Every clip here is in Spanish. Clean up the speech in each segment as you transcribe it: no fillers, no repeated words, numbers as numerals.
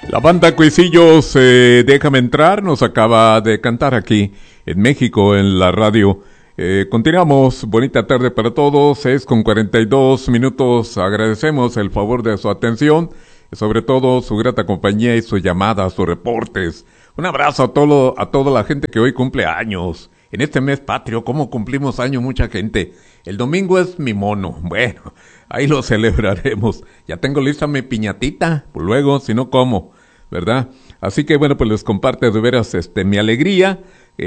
La banda Cuisillos, Déjame Entrar, nos acaba de cantar aquí en México, en la radio. Continuamos, bonita tarde para todos, 6:42. Agradecemos el favor de su atención, y sobre todo su grata compañía y su llamada, sus reportes. Un abrazo a toda la gente que hoy cumple años. En este mes patrio, ¿cómo cumplimos años mucha gente? El domingo es mi mono. Bueno, ahí lo celebraremos. Ya tengo lista mi piñatita, pues luego, si no, ¿cómo? ¿Verdad? Así que bueno, pues les comparto de veras mi alegría.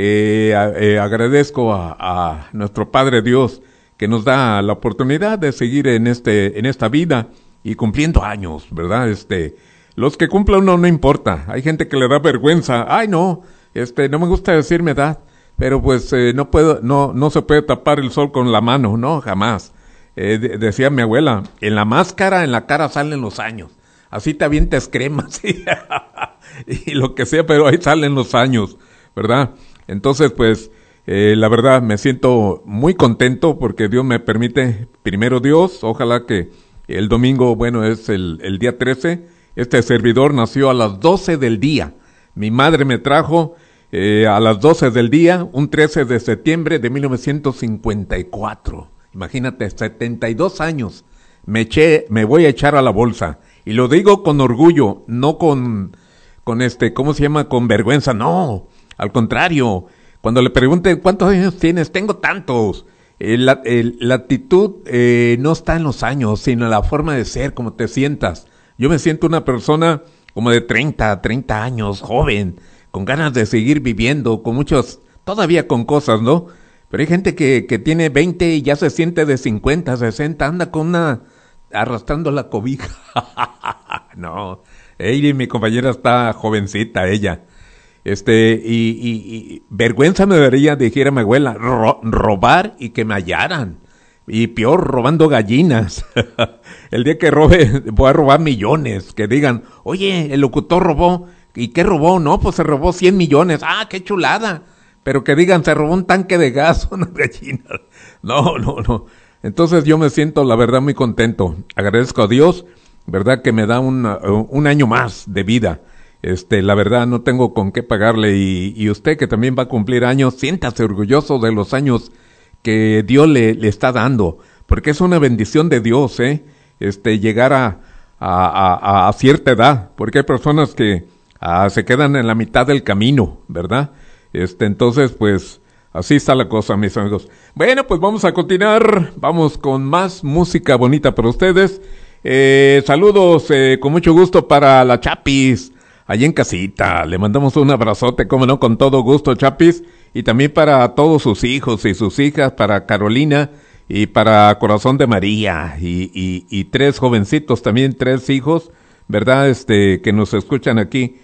Agradezco a nuestro Padre Dios que nos da la oportunidad de seguir en esta vida y cumpliendo años, ¿verdad? Los que cumplan uno no importa. Hay gente que le da vergüenza. Ay, no, no me gusta decir mi edad, pero pues no se puede tapar el sol con la mano, no, jamás. Decía mi abuela, en la máscara, en la cara salen los años. Así te avientas crema, ¿sí? Y lo que sea, pero ahí salen los años, ¿verdad? Entonces, pues, la verdad, me siento muy contento porque Dios me permite, primero Dios, ojalá que el domingo, bueno, es el día 13, este servidor nació a las 12 del día. Mi madre me trajo a las 12 del día, un 13 de septiembre de 1954. Imagínate, 72 años. Me voy a echar a la bolsa. Y lo digo con orgullo, no con ¿cómo se llama? Con vergüenza, no. Al contrario, cuando le pregunten ¿cuántos años tienes? Tengo tantos. La actitud no está en los años, sino en la forma de ser, como te sientas. Yo me siento una persona como de 30 años, joven, con ganas de seguir viviendo, con muchos, todavía con cosas, ¿no? Pero hay gente que tiene 20 y ya se siente de 50, 60, anda con arrastrando la cobija. No, ella y mi compañera está jovencita, ella. Y vergüenza me daría, dijera mi abuela, robar y que me hallaran. Y peor, robando gallinas. El día que robe, voy a robar millones. Que digan, oye, el locutor robó. ¿Y qué robó? No, pues se robó 100 millones. ¡Ah, qué chulada! Pero que digan, se robó un tanque de gas, unas gallinas. No. Entonces yo me siento, la verdad, muy contento. Agradezco a Dios, verdad, que me da un año más de vida. La verdad, no tengo con qué pagarle. Y usted que también va a cumplir años, siéntase orgulloso de los años que Dios le está dando. Porque es una bendición de Dios, llegar a cierta edad. Porque hay personas que se quedan en la mitad del camino, ¿verdad? Entonces, pues, así está la cosa, mis amigos. Bueno, pues vamos a continuar. Vamos con más música bonita para ustedes. Saludos con mucho gusto para la Chapis, allí en casita. Le mandamos un abrazote, cómo no, con todo gusto, Chapis. Y también para todos sus hijos y sus hijas, para Carolina y para Corazón de María. Y 3 jovencitos también, 3 hijos, ¿verdad? Que nos escuchan aquí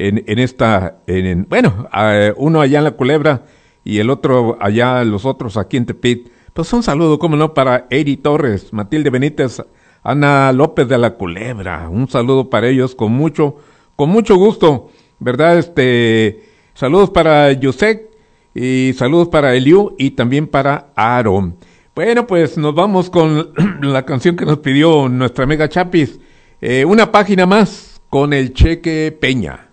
uno allá en La Culebra y el otro allá, los otros aquí en Tepit. Pues un saludo, cómo no, para Eri Torres, Matilde Benítez, Ana López de La Culebra. Un saludo para ellos con mucho gusto, ¿verdad? Saludos para Yusek y saludos para Eliu y también para Aaron. Bueno, pues nos vamos con la canción que nos pidió nuestra amiga Chapis. Una página más con el Cheque Peña.